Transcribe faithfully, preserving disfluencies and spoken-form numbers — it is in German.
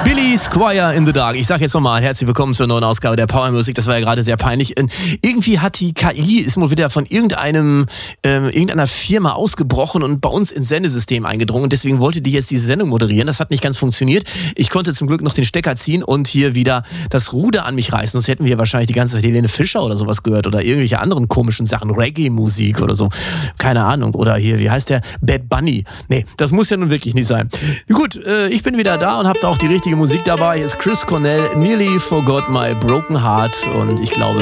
Billy Squier in the Dark. Ich sag jetzt nochmal herzlich willkommen zur neuen Ausgabe der Power Music. Das war ja gerade sehr peinlich. Irgendwie hat die K I, ist mal wieder von irgendeinem, äh, irgendeiner Firma ausgebrochen und bei uns ins Sendesystem eingedrungen. Und deswegen wollte die jetzt diese Sendung moderieren. Das hat nicht ganz funktioniert. Ich konnte zum Glück noch den Stecker ziehen und hier wieder das Ruder an mich reißen. Sonst hätten wir wahrscheinlich die ganze Zeit Helene Fischer oder sowas gehört oder irgendwelche anderen komischen Sachen. Reggae-Musik oder so. Keine Ahnung. Oder hier, wie heißt der? Bad Bunny. Nee, das muss ja nun wirklich nicht sein. Gut, äh, ich bin wieder da und habe da auch die richtige Musik dabei. Hier ist Chris Cornell, Nearly Forgot My Broken Heart. Und ich glaube,